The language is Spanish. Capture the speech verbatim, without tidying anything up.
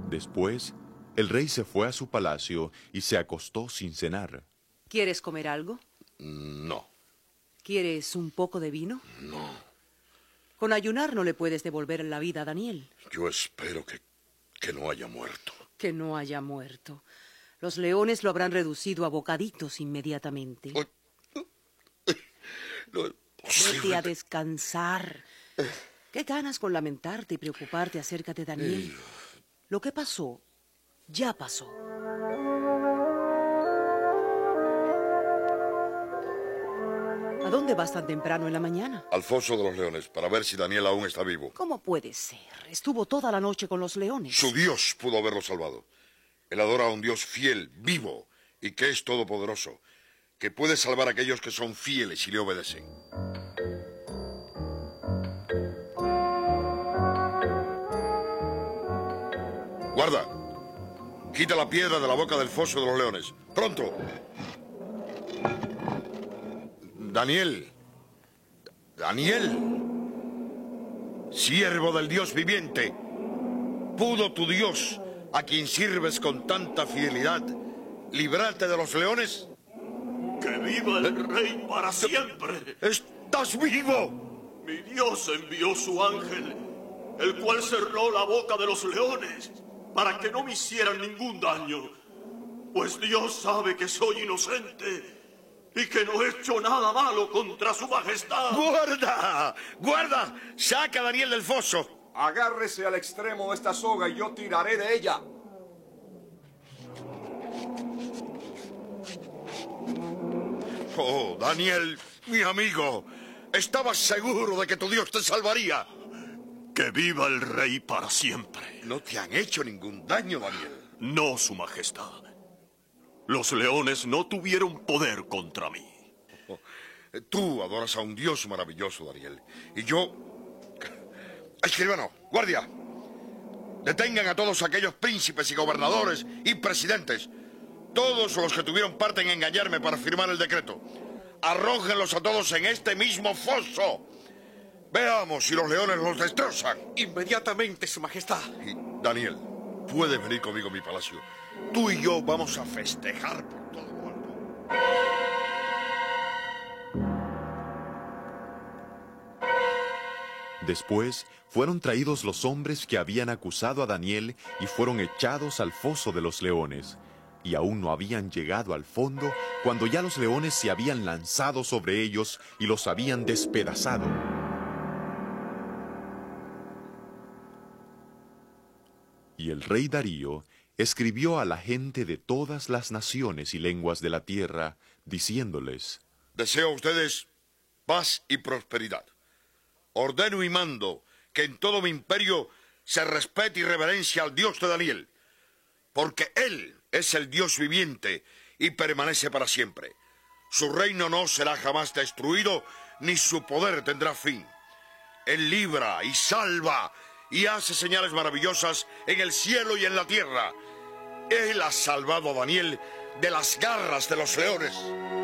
Después, el rey se fue a su palacio y se acostó sin cenar. ¿Quieres comer algo? No. ¿Quieres un poco de vino? No. Con ayunar no le puedes devolver la vida a Daniel. Yo espero que, que no haya muerto. Que no haya muerto. Los leones lo habrán reducido a bocaditos inmediatamente. Oh, no es posible. Vete a descansar. ¿Qué ganas con lamentarte y preocuparte acerca de Daniel? Lo que pasó, ya pasó. ¿A dónde vas tan temprano en la mañana? Al foso de los leones, para ver si Daniel aún está vivo. ¿Cómo puede ser? Estuvo toda la noche con los leones. Su Dios pudo haberlo salvado. Él adora a un Dios fiel, vivo, y que es todopoderoso, que puede salvar a aquellos que son fieles y le obedecen. Guarda, quita la piedra de la boca del foso de los leones. ¡Pronto! Daniel, Daniel, siervo del Dios viviente, ¿pudo tu Dios, a quien sirves con tanta fidelidad, librarte de los leones? ¡Que viva el rey para siempre! ¡Estás vivo! Mi Dios envió su ángel, el cual cerró la boca de los leones para que no me hicieran ningún daño, pues Dios sabe que soy inocente y que no he hecho nada malo contra su majestad. ¡Guarda! ¡Guarda! ¡Saca a Daniel del foso! Agárrese al extremo de esta soga y yo tiraré de ella. Oh, Daniel, mi amigo, ¿estabas seguro de que tu Dios te salvaría? ¡Que viva el rey para siempre! No te han hecho ningún daño, Daniel. No, su majestad. Los leones no tuvieron poder contra mí. Oh, tú adoras a un Dios maravilloso, Daniel. Y yo... Escribano, guardia. Detengan a todos aquellos príncipes y gobernadores y presidentes. Todos los que tuvieron parte en engañarme para firmar el decreto. Arrójenlos a todos en este mismo foso. Veamos si los leones los destrozan. Inmediatamente, su majestad. Y, Daniel, puedes venir conmigo a mi palacio. Tú y yo vamos a festejar por todo lo alto. Después fueron traídos los hombres que habían acusado a Daniel y fueron echados al foso de los leones. Y aún no habían llegado al fondo cuando ya los leones se habían lanzado sobre ellos y los habían despedazado. Y el rey Darío escribió a la gente de todas las naciones y lenguas de la tierra, diciéndoles: Deseo a ustedes paz y prosperidad. Ordeno y mando que en todo mi imperio se respete y reverencia al Dios de Daniel, porque Él es el Dios viviente y permanece para siempre. Su reino no será jamás destruido, ni su poder tendrá fin. Él libra y salva y hace señales maravillosas en el cielo y en la tierra. Él ha salvado a Daniel de las garras de los leones.